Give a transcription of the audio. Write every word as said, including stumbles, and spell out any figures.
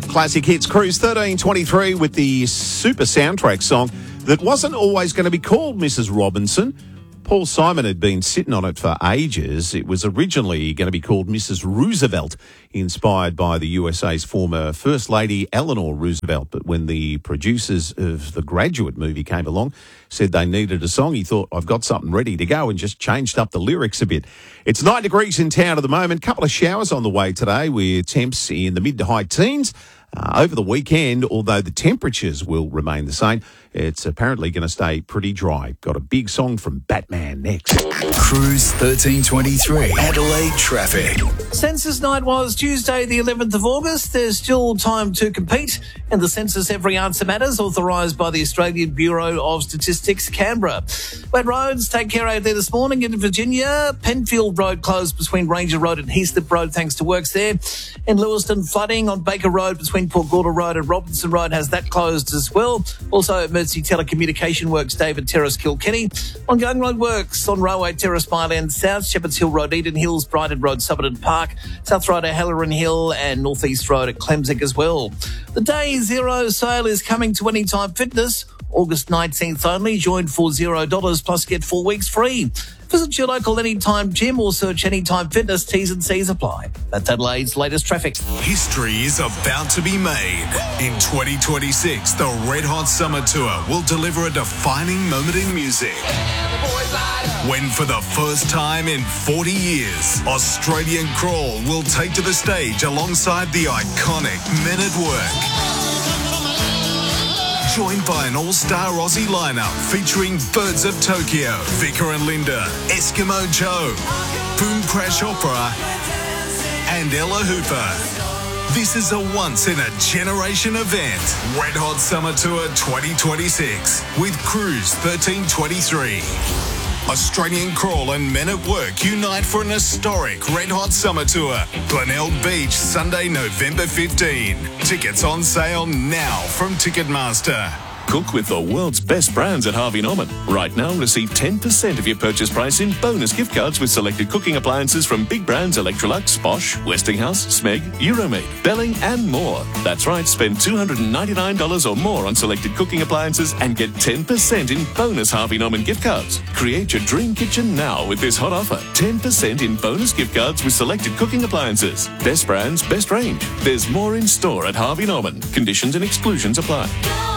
Classic Hits. Cruise thirteen twenty-three with the super soundtrack song that wasn't always going to be called Missus Robinson. Paul Simon had been sitting on it for ages. It was originally going to be called Missus Roosevelt, inspired by the U S A's former First Lady Eleanor Roosevelt. But when the producers of the Graduate movie came along, said they needed a song, he thought, I've got something ready to go, and just changed up the lyrics a bit. It's nine degrees in town at the moment. Couple of showers on the way today with temps in the mid to high teens. Uh, over the weekend, although the temperatures will remain the same, it's apparently going to stay pretty dry. Got a big song from Batman next. Cruise thirteen twenty-three, Adelaide traffic. Census night was Tuesday the eleventh of August. There's still time to compete in the Census Every Answer Matters, authorised by the Australian Bureau of Statistics, Canberra. Wet roads, take care out there this morning in Virginia. Penfield Road closed between Ranger Road and Heaslip Road thanks to works there. In Lewiston, flooding on Baker Road between Port Gorda Road and Robinson Road has that closed as well. Also, emergency telecommunication works, David Terrace, Kilkenny. Ongoing road works on Railway Terrace, Mile End South, Shepherds Hill Road, Eden Hills, Brighton Road, Somerton Park, South Road at Halloran Hill and North East Road at Clemswick as well. The Day Zero sale is coming to Anytime Fitness. August nineteenth only. Join for zero dollars plus get four weeks free. Visit your local Anytime Gym or search Anytime Fitness. T's and C's apply. That's Adelaide's latest traffic. History is about to be made. In twenty twenty-six, the Red Hot Summer Tour will deliver a defining moment in music. When for the first time in forty years, Australian Crawl will take to the stage alongside the iconic Men at Work. Joined by an all-star Aussie lineup featuring Birds of Tokyo, Vicar and Linda, Eskimo Joe, Boom Crash Opera, and Ella Hooper. This is a once-in-a-generation event. Red Hot Summer Tour twenty twenty-six with Cruise thirteen twenty-three. Australian Crawl and Men at Work unite for an historic Red Hot Summer Tour. Glenelg Beach, Sunday, November fifteenth. Tickets on sale now from Ticketmaster. Cook with the world's best brands at Harvey Norman. Right now, receive ten percent of your purchase price in bonus gift cards with selected cooking appliances from big brands Electrolux, Bosch, Westinghouse, Smeg, Euromade, Belling and more. That's right, spend two hundred ninety-nine dollars or more on selected cooking appliances and get ten percent in bonus Harvey Norman gift cards. Create your dream kitchen now with this hot offer. ten percent in bonus gift cards with selected cooking appliances. Best brands, best range. There's more in store at Harvey Norman. Conditions and exclusions apply.